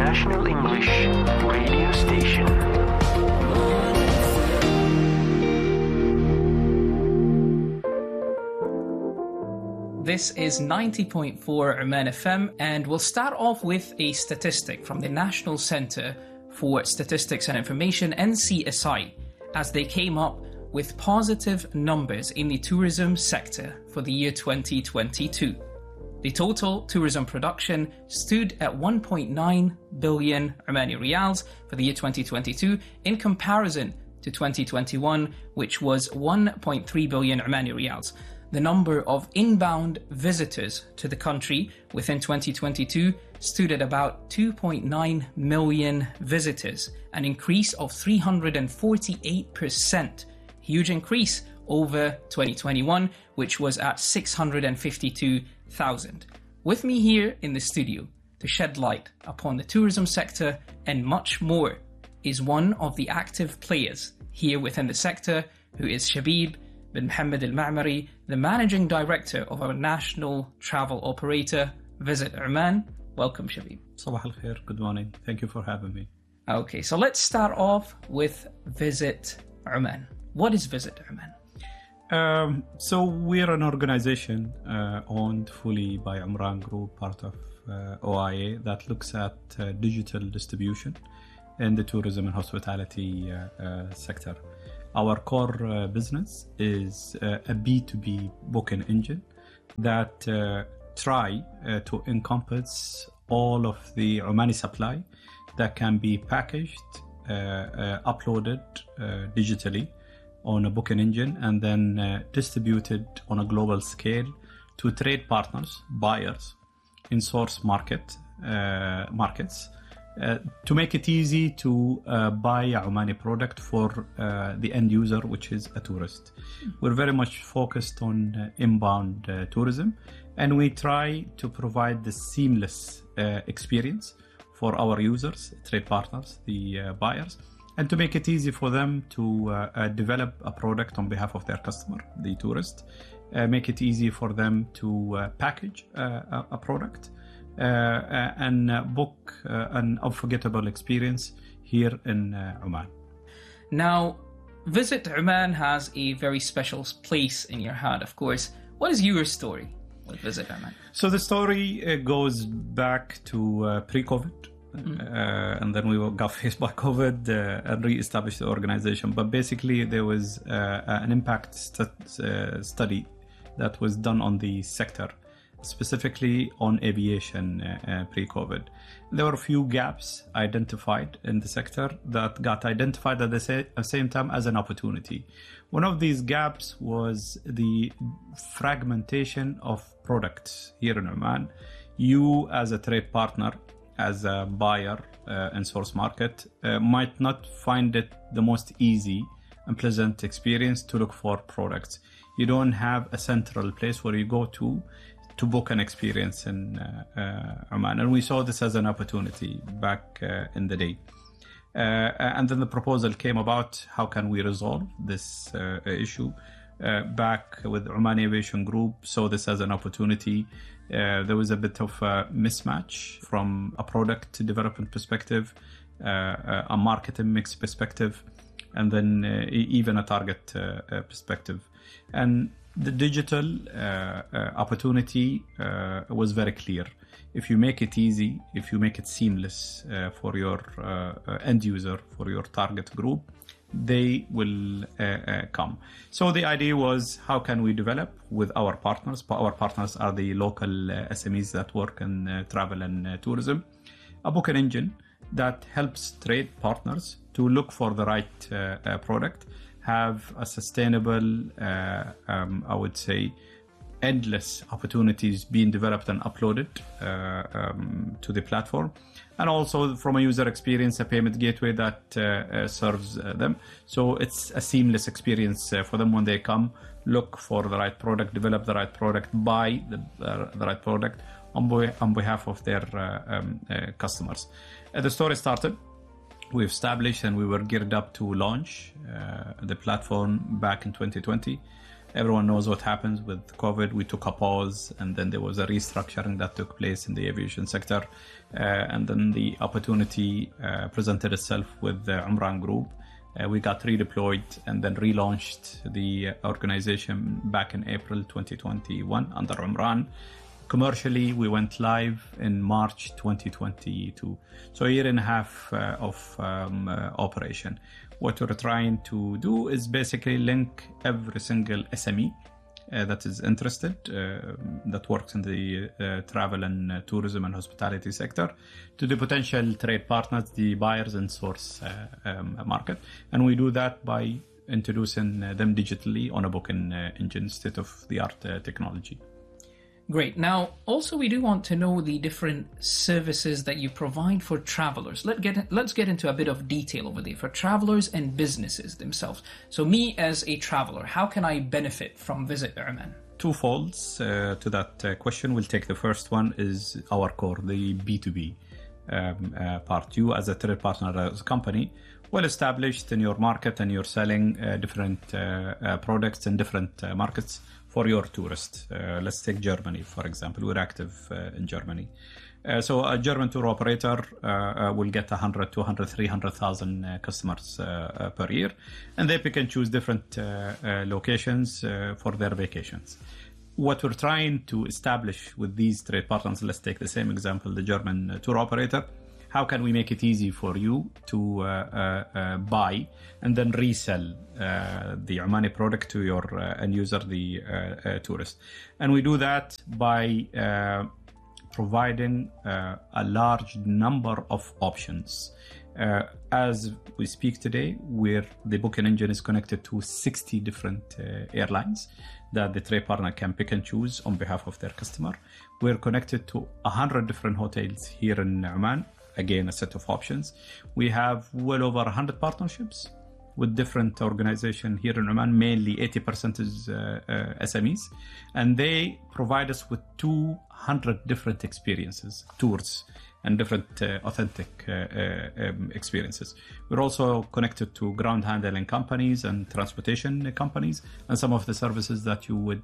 International English Radio Station. This is 90.4 Oman FM, and we'll start off with a statistic from the National Centre for Statistics and Information, NCSI, as they came up with positive numbers in the tourism sector for the year 2022. The total tourism production stood at 1.9 billion Omani Riyals for the year 2022 in comparison to 2021, which was 1.3 billion Omani Riyals. The number of inbound visitors to the country within 2022 stood at about 2.9 million visitors, an increase of 348%, huge increase over 2021, which was at 652,000. With me here in the studio to shed light upon the tourism sector and much more is one of the active players here within the sector, who is Shabib bin Mohammed Al-Ma'mari, the Managing Director of our national travel operator, Visit Oman. Welcome, Shabib. Sabah al-khair, good morning. Thank you for having me. Okay, so let's start off with Visit Oman. What is Visit Oman? So we're an organization owned fully by Umran Group, part of OIA, that looks at digital distribution in the tourism and hospitality sector. Our core business is a B2B booking engine that try to encompass all of the Omani supply that can be packaged, uploaded digitally on a booking engine, and then distributed on a global scale to trade partners, buyers in source markets, to make it easy to buy a Omani product for the end user, which is a tourist. We're very much focused on inbound tourism, and we try to provide the seamless experience for our users, trade partners, the buyers, and to make it easy for them to develop a product on behalf of their customer, the tourist, make it easy for them to package a product, and book an unforgettable experience here in Oman. Now, Visit Oman has a very special place in your heart, of course. What is your story with Visit Oman? So the story goes back to pre-COVID. And then we got faced by COVID and re-established the organization. But basically, there was an impact study that was done on the sector, specifically on aviation pre-COVID. There were a few gaps identified in the sector that got identified at the same time as an opportunity. One of these gaps was the fragmentation of products here in Oman. You, as a trade partner, as a buyer in source market, might not find it the most easy and pleasant experience to look for products. You don't have a central place where you go to book an experience in Oman. And we saw this as an opportunity back in the day. And then the proposal came about, how can we resolve this issue? Back with Oman Aviation Group, saw this as an opportunity. There was a bit of a mismatch from a product development perspective, a marketing mix perspective, and then even a target perspective. And the digital opportunity was very clear. If you make it easy, if you make it seamless for your end user, for your target group, they will come. So the idea was, how can we develop with our partners? Our partners are the local SMEs that work in travel and tourism. A booking engine that helps trade partners to look for the right product, have a sustainable, I would say, endless opportunities being developed and uploaded to the platform. And also from a user experience, a payment gateway that serves them. So it's a seamless experience for them when they come, look for the right product, develop the right product, buy the right product on behalf of their customers. The story started. We established and we were geared up to launch the platform back in 2020. everyone knows what happens with COVID. We took a pause, and then there was a restructuring that took place in the aviation sector. And then the opportunity presented itself with the Umran Group. We got redeployed and then relaunched the organization back in April 2021 under Umran. Commercially, we went live in March 2022. So a year and a half of operation. What we're trying to do is basically link every single SME that is interested, that works in the travel and tourism and hospitality sector, to the potential trade partners, the buyers and source market. And we do that by introducing them digitally on a booking engine, state-of-the-art technology. Great. Now, also we do want to know the different services that you provide for travelers. Let's get into a bit of detail over there for travelers and businesses themselves. So me as a traveler, how can I benefit from Visit Oman? Two folds to that question. We'll take the first one is our core, the B2B part. You as a trade partner, as a company, well established in your market, and you're selling different products in different markets for your tourists. Let's take Germany, for example. We're active in Germany. So a German tour operator will get 100, 200, 300,000 customers per year, and they pick and choose different locations for their vacations. What we're trying to establish with these trade partners, let's take the same example, the German tour operator. How can we make it easy for you to buy and then resell the Omani product to your end user, the tourist? And we do that by providing a large number of options. As we speak today, where the booking engine is connected to 60 different airlines that the trade partner can pick and choose on behalf of their customer. We're connected to 100 different hotels here in Oman. Again, a set of options. We have well over 100 partnerships with different organizations here in Oman, mainly 80% is SMEs, and they provide us with 200 different experiences, tours, and different authentic experiences. We're also connected to ground handling companies and transportation companies, and some of the services that you would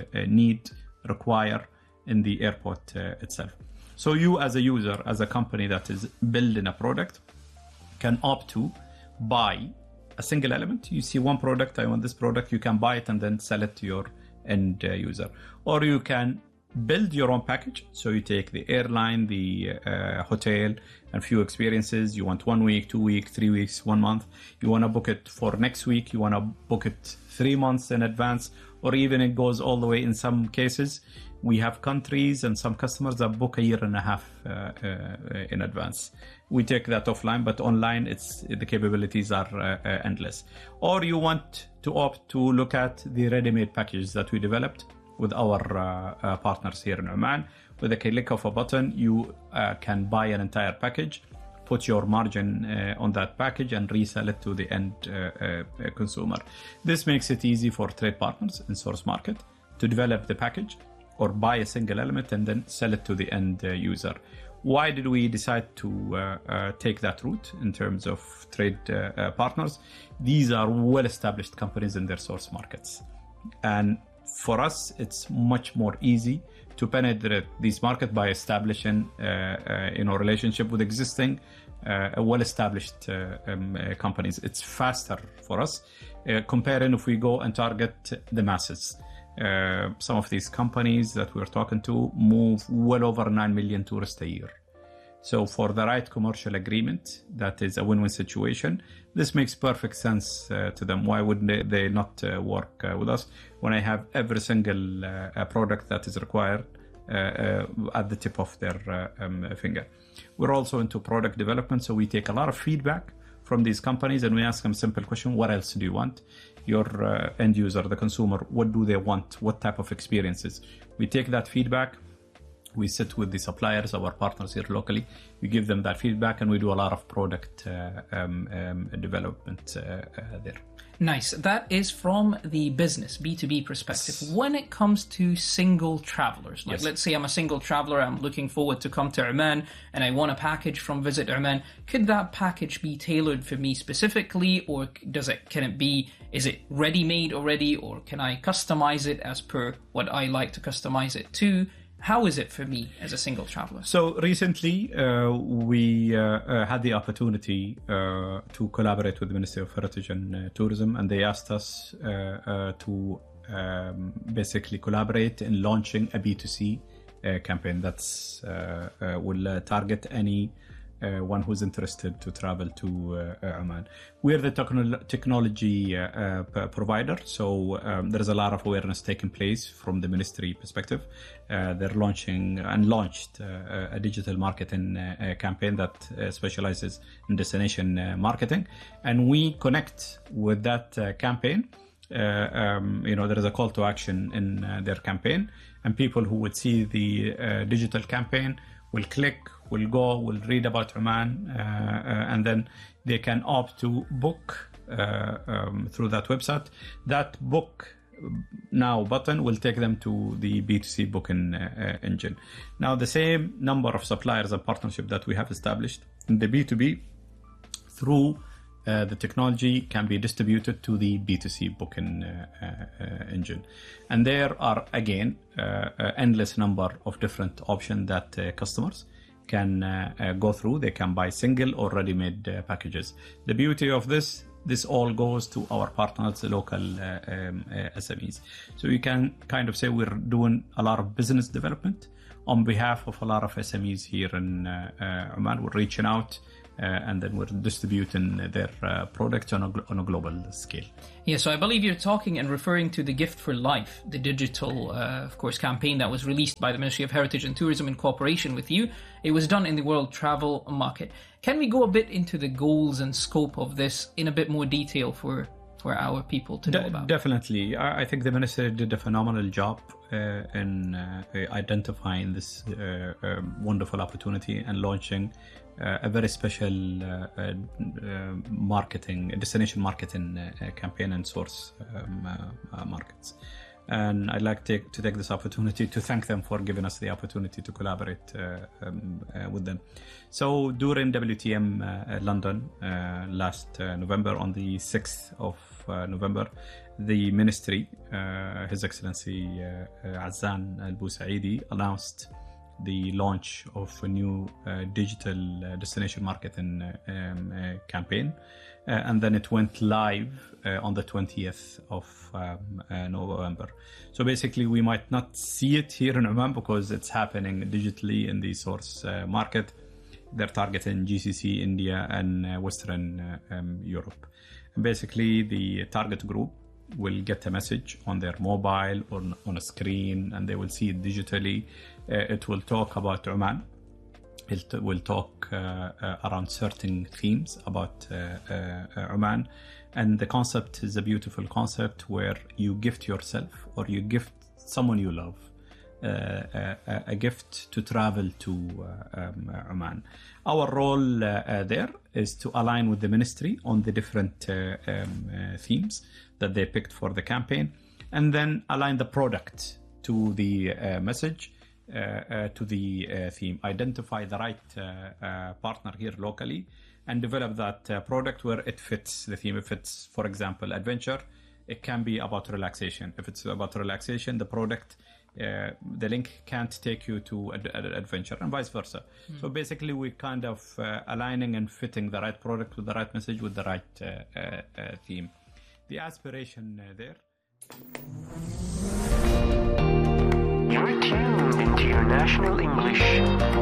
require in the airport itself. So you as a user, as a company that is building a product, can opt to buy a single element. You see one product, I want this product, you can buy it and then sell it to your end user. Or you can build your own package. So you take the airline, the hotel, and few experiences. You want 1 week, 2 weeks, 3 weeks, 1 month. You want to book it for next week. You want to book it 3 months in advance, or even it goes all the way in some cases. We have countries and some customers that book a year and a half in advance. We take that offline, but online, the capabilities are endless. Or you want to opt to look at the ready-made packages that we developed with our partners here in Oman. With a click of a button, you can buy an entire package, put your margin on that package, and resell it to the end consumer. This makes it easy for trade partners in source market to develop the package or buy a single element and then sell it to the end user. Why did we decide to take that route in terms of trade partners? These are well-established companies in their source markets. And for us, it's much more easy to penetrate these markets by establishing relationship with existing well-established companies. It's faster for us comparing if we go and target the masses. Some of these companies that we're talking to move well over 9 million tourists a year. So for the right commercial agreement, that is a win-win situation. This makes perfect sense to them. Why would they not work with us when I have every single product that is required at the tip of their finger? We're also into product development, so we take a lot of feedback from these companies and we ask them a simple question: what else do you want? Your end user, the consumer, what do they want? What type of experiences? We take that feedback, We sit with the suppliers, our partners here locally. We give them that feedback, and we do a lot of product development there. Nice. That is from the business, B2B perspective. When it comes to single travelers, like let's say I'm a single traveler, I'm looking forward to come to Oman and I want a package from Visit Oman, could that package be tailored for me specifically, or is it ready-made already, or can I customize it as per what I like to customize it to? How is it for me as a single traveler? So recently, we had the opportunity to collaborate with the Ministry of Heritage and Tourism, and they asked us to basically collaborate in launching a B2C campaign that's will target any one who's interested to travel to Oman. We're the technology provider, so there's a lot of awareness taking place from the ministry perspective. They're launching and launched a digital marketing campaign that specializes in destination marketing, and we connect with that campaign. There is a call to action in their campaign, and people who would see the digital campaign will click, will go, will read about Oman, and then they can opt to book through that website. That book now button will take them to the B2C booking engine. Now, the same number of suppliers and partnership that we have established in the B2B through the technology can be distributed to the B2C booking engine. And there are, again, endless number of different options that customers can go through. They can buy single or ready-made packages. The beauty of this all goes to our partners, the local SMEs. So you can kind of say we're doing a lot of business development on behalf of a lot of SMEs here in Oman. We're reaching out and then we're distributing their products on a global scale. Yeah, so I believe you're talking and referring to the Gift for Life, the digital, of course, campaign that was released by the Ministry of Heritage and Tourism in cooperation with you. It was done in the World Travel Market. Can we go a bit into the goals and scope of this in a bit more detail for our people to know about? Definitely. I think the Ministry did a phenomenal job in identifying this wonderful opportunity and launching a very special destination marketing campaign and source markets. And I'd like to take this opportunity to thank them for giving us the opportunity to collaborate with them. So during WTM London last November, on the 6th of November, the Ministry, His Excellency Azzan Al-Bousaidi, announced the launch of a new digital destination marketing campaign, and then it went live on the 20th of November. So basically we might not see it here in Oman because it's happening digitally in the source market. They're targeting GCC, India, and Western Europe. And basically the target group will get a message on their mobile or on a screen, and they will see it digitally. It will talk about Oman. It will talk around certain themes about Oman. And the concept is a beautiful concept where you gift yourself or you gift someone you love a gift to travel to Oman. Our role there is to align with the ministry on the different themes that they picked for the campaign, and then align the product to the message, to the theme, identify the right partner here locally, and develop that product where it fits the theme. If it's, for example, adventure, it can be about relaxation. If it's about relaxation, the product, the link can't take you to adventure, and vice versa. So basically we kind of aligning and fitting the right product with the right message with the right theme. The aspiration there. You're tuned into your national English